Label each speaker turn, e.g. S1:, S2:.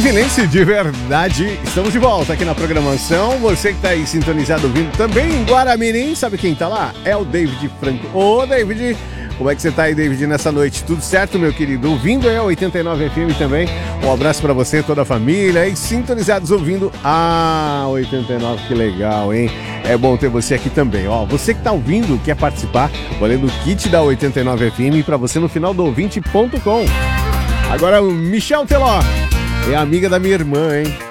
S1: Divinense de verdade, estamos de volta aqui na programação. Você que tá aí sintonizado ouvindo também em Guaramirim, sabe quem tá lá? É o David Franco. Ô, David, como é que você tá aí, David, nessa noite? Tudo certo, meu querido? Ouvindo aí a 89 FM também. Um abraço pra você, toda a família aí, sintonizados ouvindo a 89, que legal, hein? É bom ter você aqui também, ó. Você que tá ouvindo, quer participar, valendo o kit da 89 FM pra você no final do ouvinte.com. Agora o Michel Teló é amiga da minha irmã, hein?